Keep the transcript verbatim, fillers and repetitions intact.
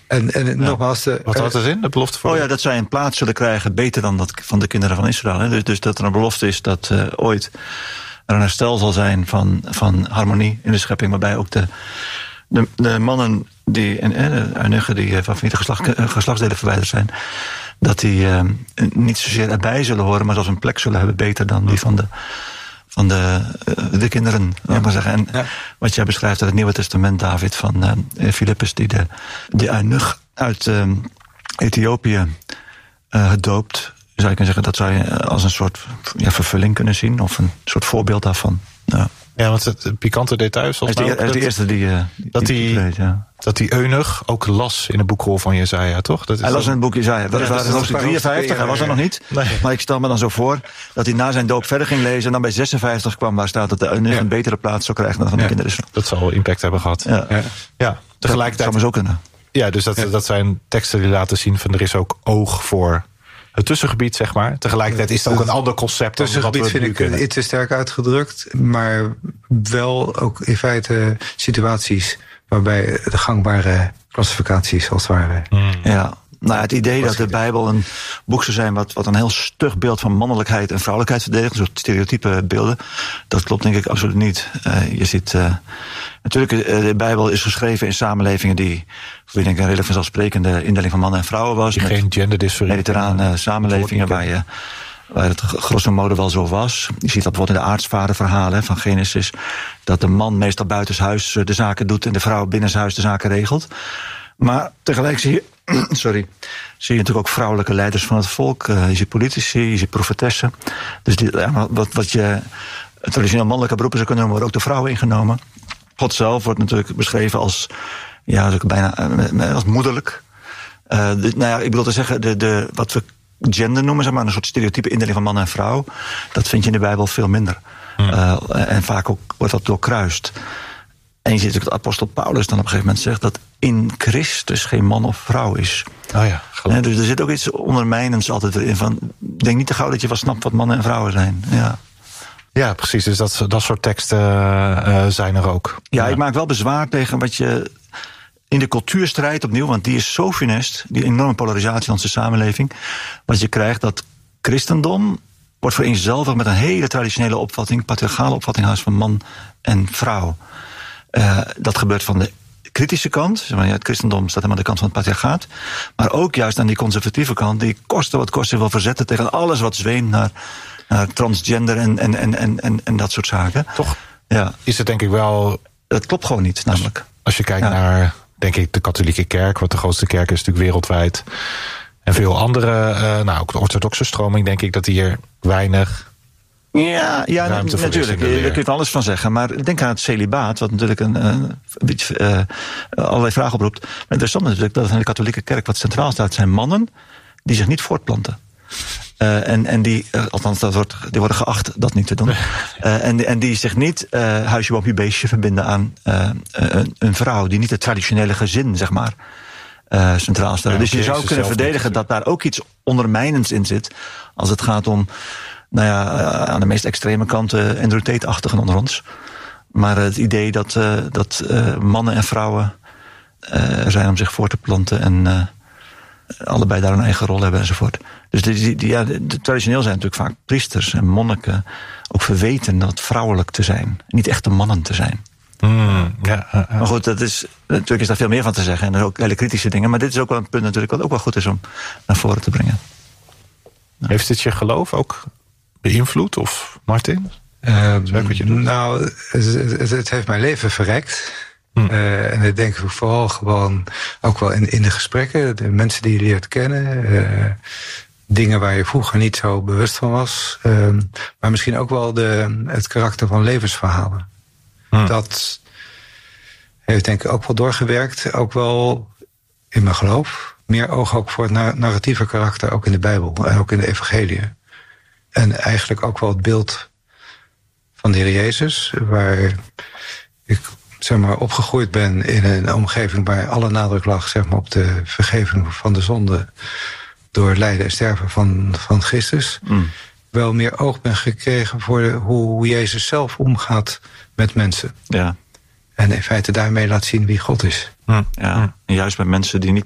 En, en ja. nogmaals... De, Wat houdt dat in, de belofte voor? Oh ja, dat zij een plaats zullen krijgen beter dan dat van de kinderen van Israël. Hè. Dus, dus dat er een belofte is dat uh, ooit er een herstel zal zijn van, van harmonie in de schepping, waarbij ook de, de, de mannen die, en, en de eunuchen die van vermiete geslacht, geslachtsdelen verwijderd zijn, dat die uh, niet zozeer erbij zullen horen, maar zelfs een plek zullen hebben beter dan die van de, van de, uh, de kinderen. Ja. Maar zeggen. En ja. wat jij beschrijft uit het Nieuwe Testament, David, van uh, Filippus, die de, de eunuch uit uh, Ethiopië uh, gedoopt, zou je kunnen zeggen, dat zou je als een soort ja, vervulling kunnen zien, of een soort voorbeeld daarvan. Ja. Ja, want het pikante detail is... Hij is de, hij is de eerste die... Uh, die dat die, die weet, ja. dat die eunuch ook las in het boekrol van Jesaja, toch? Dat is hij las in het boek Jesaja. Dat ja, is in hoofdstuk drieënvijftig, hij was er nog niet. Nee. Maar ik stel me dan zo voor dat hij na zijn doop verder ging lezen en dan bij zesenvijftig kwam waar staat dat de eunuch ja. een betere plaats zou krijgen dan van ja. de kinderen. Dat zal impact hebben gehad. Ja, ja. ja. tegelijkertijd... Dat zou maar zo kunnen. Ja, dus dat, ja. dat zijn teksten die laten zien van er is ook oog voor het tussengebied, zeg maar. Tegelijkertijd is het ook een ander concept. Het tussengebied vind ik kunnen. iets te sterk uitgedrukt, maar wel ook in feite situaties waarbij de gangbare klassificaties als het ware. Mm. Ja. Nou, het idee dat de Bijbel een boek zou zijn wat, wat een heel stug beeld van mannelijkheid en vrouwelijkheid verdedigt, een soort stereotype beelden, dat klopt denk ik absoluut niet. Uh, je ziet, uh, natuurlijk, uh, de Bijbel is geschreven in samenlevingen die, voor denk ik, een redelijk vanzelfsprekende indeling van mannen en vrouwen was. Die geen genderdysforie. Mediterrane samenlevingen waar je waar het grosso modo wel zo was. Je ziet dat bijvoorbeeld in de aartsvaderverhalen van Genesis, dat de man meestal buitenshuis de zaken doet en de vrouw binnenshuis de zaken regelt. Maar tegelijk zie je, sorry, zie je natuurlijk ook vrouwelijke leiders van het volk. Uh, je ziet politici, je ziet profetessen. Dus die, ja, wat, wat je traditioneel mannelijke beroepen zou kunnen noemen, wordt ook de vrouwen ingenomen. God zelf wordt natuurlijk beschreven als, ja, bijna als moederlijk. Uh, de, nou ja, ik bedoel te zeggen, de, de, wat we gender noemen, zeg maar, een soort stereotype indeling van man en vrouw, dat vind je in de Bijbel veel minder. Hmm. Uh, en vaak ook wordt dat doorkruist. En je ziet natuurlijk dat apostel Paulus dan op een gegeven moment zegt dat in Christus geen man of vrouw is. Oh ja, ja, dus er zit ook iets ondermijnends altijd in van, denk niet te gauw dat je wel snapt wat mannen en vrouwen zijn. Ja, ja precies. Dus dat, dat soort teksten uh, zijn er ook. Ja, ja, ik maak wel bezwaar tegen wat je in de cultuurstrijd opnieuw, want die is zo funest, die enorme polarisatie in onze samenleving, wat je krijgt dat christendom wordt vereenzelvigd met een hele traditionele opvatting, patriarchale opvatting haast van man en vrouw. Uh, dat gebeurt van de kritische kant. Ja, het christendom staat helemaal aan de kant van het patriarchaat. Maar ook juist aan die conservatieve kant, die koste wat koste wil verzetten tegen alles wat zweemt naar, naar transgender en, en, en, en, en dat soort zaken. Toch ja. is het denk ik wel... Dat klopt gewoon niet, namelijk. Als, als je kijkt ja. naar, denk ik, de katholieke kerk, wat de grootste kerk is natuurlijk wereldwijd. En veel andere, uh, nou ook de orthodoxe stroming, denk ik dat hier weinig... Ja, ja natuurlijk. Daar kun je alles van zeggen. Maar denk aan het celibaat, wat natuurlijk een, een beetje uh, allerlei vragen oproept. Maar interessant natuurlijk dat in de katholieke kerk wat centraal staat zijn mannen die zich niet voortplanten. Uh, en, en die, uh, althans, dat wordt, die worden geacht dat niet te doen. Uh, en, en die zich niet uh, huisje, boompje, beestje verbinden aan uh, een, een vrouw die niet het traditionele gezin, zeg maar, uh, centraal stellen. Ja, dus je zou kunnen verdedigen dat daar ook iets ondermijnends in zit als het gaat om, nou ja, aan de meest extreme kant uh, Andrew Tate-achtigen onder ons. Maar uh, het idee dat, uh, dat uh, mannen en vrouwen uh, er zijn om zich voor te planten en uh, allebei daar een eigen rol hebben enzovoort. Dus die, die, ja, de, de, traditioneel zijn natuurlijk vaak priesters en monniken ook verweten dat vrouwelijk te zijn. Niet echte mannen te zijn. Mm, ja, uh, uh. Maar goed, dat is, natuurlijk is daar veel meer van te zeggen. En er zijn ook hele kritische dingen. Maar dit is ook wel een punt natuurlijk wat ook wel goed is om naar voren te brengen. Nou. Heeft dit je geloof ook beïnvloed, of Martin? Uh, wat je doet? Nou, het, het, het heeft mijn leven verrekt. Hm. Uh, en ik denk vooral gewoon ook wel in, in de gesprekken, de mensen die je leert kennen, uh, dingen waar je vroeger niet zo bewust van was, uh, maar misschien ook wel de, het karakter van levensverhalen. Hm. Dat heeft denk ik ook wel doorgewerkt, ook wel in mijn geloof. Meer oog ook voor het narratieve karakter, ook in de Bijbel en ook in de evangeliën. En eigenlijk ook wel het beeld van de Heer Jezus, waar ik zeg maar opgegroeid ben in een omgeving waar alle nadruk lag zeg maar, op de vergeving van de zonde door het lijden en sterven van, van Christus. Mm. Wel meer oog ben gekregen voor de, hoe Jezus zelf omgaat met mensen. Ja. En in feite daarmee laat zien wie God is. Mm. Ja. En juist bij mensen die niet